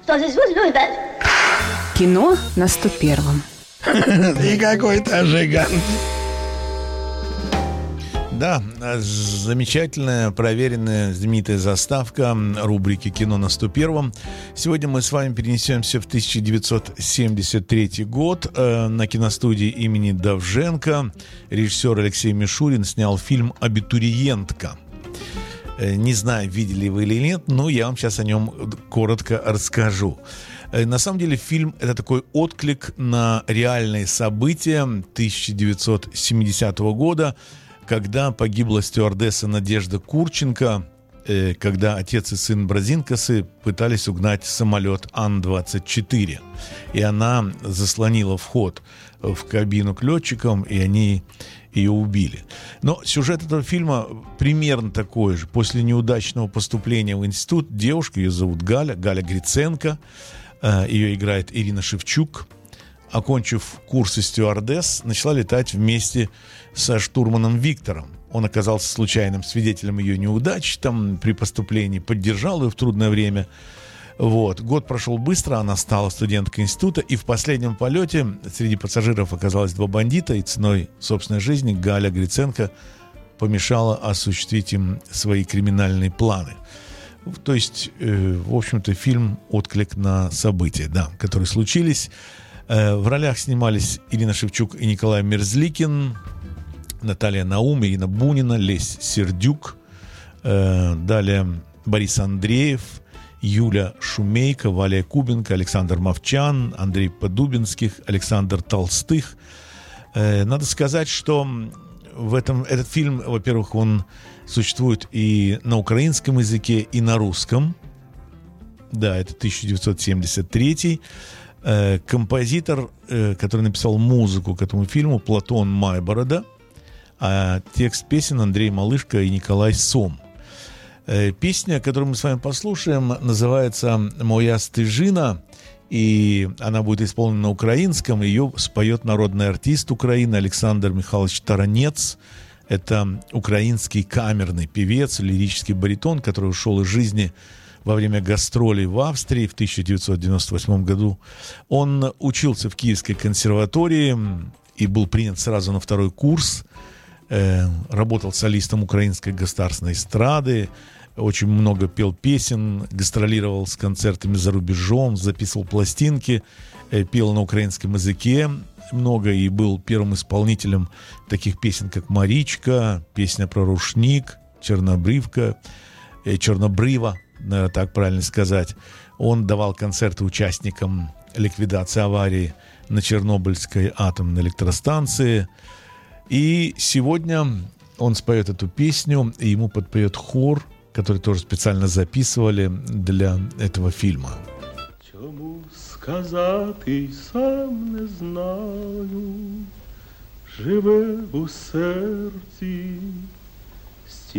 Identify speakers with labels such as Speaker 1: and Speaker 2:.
Speaker 1: Кино на 101-м.
Speaker 2: И какой-то жигант. Да, замечательная, проверенная, знаменитая заставка рубрики «Кино на 101-м». Сегодня мы с вами перенесемся в 1973 год. На киностудии имени Довженко режиссер Алексей Мишурин снял фильм «Абитуриентка». Не знаю, видели вы или нет, но я вам сейчас о нем коротко расскажу. На самом деле фильм – это такой отклик на реальные события 1970 года, когда погибла стюардесса Надежда Курченко, когда отец и сын Бразинкасы пытались угнать самолет Ан-24. И она заслонила вход в кабину к летчикам, и они ее убили. Но сюжет этого фильма примерно такой же. После неудачного поступления в институт девушка, ее зовут Галя Гриценко, ее играет Ирина Шевчук, окончив курсы стюардесс, начала летать вместе со штурманом Виктором. Он оказался случайным свидетелем ее неудач там, при поступлении, поддержал ее в трудное время. Вот. Год прошел быстро, она стала студенткой института, и в последнем полете среди пассажиров оказалось два бандита, и ценой собственной жизни Галя Гриценко помешала осуществить им свои криминальные планы. То есть, в общем-то, фильм «Отклик на события», да, которые случились. В ролях снимались Ирина Шевчук и Николай Мерзликин, Наталья Наум, Ирина Бунина, Лесь Сердюк, далее Борис Андреев, Юля Шумейко, Валя Кубенко, Александр Мовчан, Андрей Подубинских, Александр Толстых. Надо сказать, что этот фильм, во-первых, он существует и на украинском языке, и на русском. Да, это 1973. Композитор, который написал музыку к этому фильму, Платон Майборода, а текст песен Андрей Малышко и Николай Сом. Песня, которую мы с вами послушаем, называется «Моя стыжина», и она будет исполнена на украинском. Ее споет народный артист Украины Александр Михайлович Таранец. Это украинский камерный певец, лирический баритон, который ушел из жизни во время гастролей в Австрии в 1998 году. Он учился в Киевской консерватории и был принят сразу на второй курс. Работал солистом украинской государственной эстрады, очень много пел песен, гастролировал с концертами за рубежом, записывал пластинки, пел на украинском языке много и был первым исполнителем таких песен, как «Маричка», песня про рушник, «Чернобрива», наверное, так правильно сказать. Он давал концерты участникам ликвидации аварии на Чернобыльской атомной электростанции. И сегодня он споет эту песню, и ему подпоет хор, который тоже специально записывали для этого фильма.
Speaker 3: Чому сказати сам не знаю, живе у серці